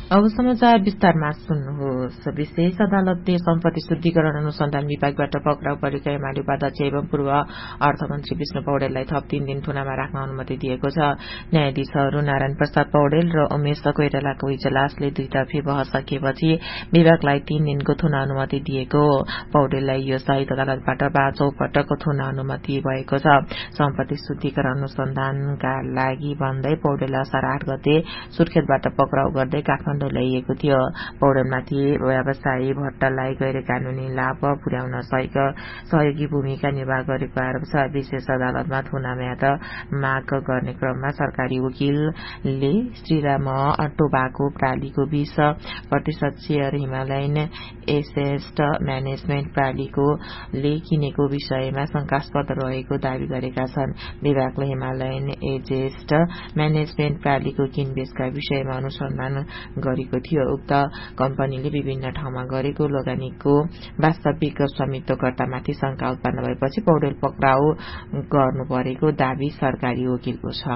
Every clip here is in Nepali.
अब समाचार विस्तारमा सुन्नुहोस्। विशेष अदालतले सम्पत्ति शुद्धिकरण अनुसन्धान विभागबाट पक्राउ परेका एमाले उपाध्यक्ष एवं पूर्व अर्थमन्त्री विष्णु पौडेललाई थप 3 दिन थुनामा राख्न अनुमति दिएको छ। न्यायाधीशहरू नारायण प्रसाद पौडेल र उमेश कोइरालाको इजलासले दुईतर्फी बहस सकिएपछि विभागलाई 3 दिनको थुना अनुमति दिएको हो। पौडेललाई यो सहित अदालतबाट 5औं पटकको थुना अनुमति भएको छ। सम्पत्ति शुद्धिकरण अनुसन्धानका लागि भन्दै पौडेल असार 8 गते सुर्खेतबाट पक्राउ गर्दै काठमाडौँ ल्याइएको थियो। पौडेलमाथि व्यवसायी भट्टलाई गैर कानूनी लाभ पुर्याउन सहयोगी भूमिका निर्वाह गरेको आरोप छ। विशेष अदालतमा थुना म्याद माग गर्ने क्रममा सरकारी वकिलले Shriram tobacco प्रालीको 20% share Himalayan asset management प्रालीकोले किनेको विषयमा शंकास्पद रहेको दावी गरेका छन्। विभागले हिमालयन एसेट म्यानेजमेन्ट प्रालीको किनबेचका विषयमा अनुसन्धान गरेको थियो। उक्त कम्पनीले विभिन्न ठाउँमा गरेको लगानीको वास्तविक स्वामित्वकर्तामाथि शंका उत्पन्न भएपछि पौडेल पक्राउ गर्नु परेको दावी सरकारी वकिलको छ।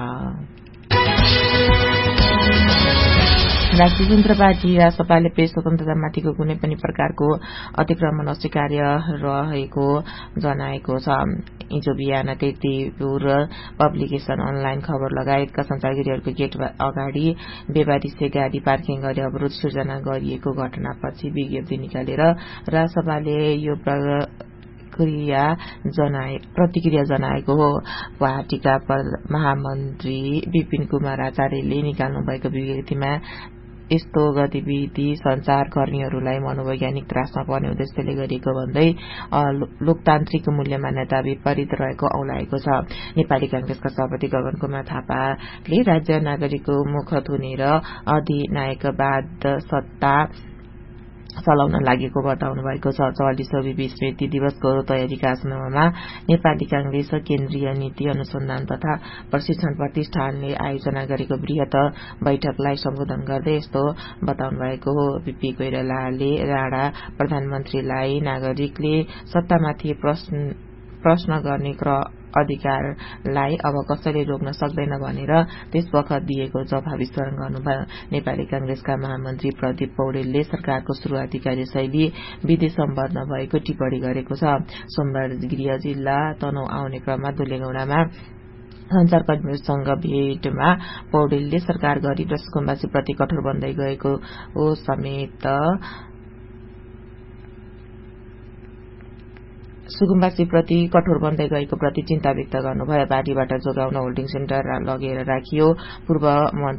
राष्ट्रिय स्वतन्त्र पार्टी रासपाले प्रेस स्वतन्त्रतामाथिको कुनै पनि प्रकारको अतिक्रमण अस्वीकार्य रहेको जनाएको छ। हिजो बिहान कीर्तिपुर पब्लिकेशन अनलाइन खबर लगायतका सञ्चारगृहहरूको गेट अगाडि बेबारिसे गाडी पार्किङ गरी अवरोध सृजना गरिएको घटनापछि विज्ञप्ति निकालेर रासपाले यो प्रतिक्रिया जनाएको हो। पार्टीका महामन्त्री विपिन कुमार आचार्यले निकाल्नु भएको विज्ञप्तिमा यस्तो गतिविधि संचारकर्मीहरूलाई मनोवैज्ञानिक त्रासमा पर्ने उद्देश्यले गरिएको भन्दै लोकतान्त्रिक मूल्य मान्यता विपरीत रहेको औलाएको छ। नेपाली कांग्रेसका सभापति गगन कुमार थापाले राज्य नागरिकको मुख थुनेर अधिनायकवाद सत्ता चलाउन लागेको बताउनु भएको छ। 44औं विपि स्मृति दिवसको तयारीका आसन्नमा नेपाली कांग्रेस केन्द्रीय नीति अनुसन्धान तथा प्रशिक्षण प्रतिष्ठानले आयोजना गरेको वृहत बैठकलाई सम्बोधन गर्दै यस्तो बताउनु भएको हो। विपि कोइरालाले राणा प्रधानमन्त्रीलाई नागरिकले सत्तामाथि प्रश्न गर्ने अधिकारलाई अब कसैले रोक्न सक्दैन भनेर त्यसवखत दिएको जवाफ विस्तरण गर्नुभयो। नेपाली कांग्रेसका महामन्त्री प्रदीप पौडेलले सरकारको सुरुवाती कार्यशैली विधि सम्बद्ध भएको टिप्पणी गरेको छ। सोमबार गृह जिल्ला तनहुँ आउने क्रममा दुलेगौडामा संचारकर्मीहरूसँग भेटमा पौडेलले सरकार गरीब र सुकुम्बासीप्रति कठोर बन्दै गएको समेत सुकुम्बासीप्रति कठोर बन्दै गएको प्रति चिन्ता व्यक्त गर्नुभयो। पार्टीबाट जोगाउन होल्डिङ सेन्टर लगेर राखियो। पूर्व